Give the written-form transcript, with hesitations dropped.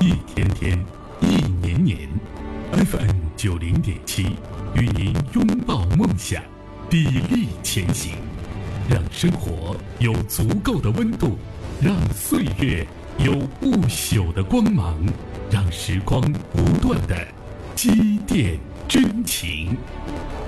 一天天，一年年。FM90.7与您拥抱梦想，砥砺前行，让生活有足够的温度，让岁月有不朽的光芒，让时光不断的积淀真情。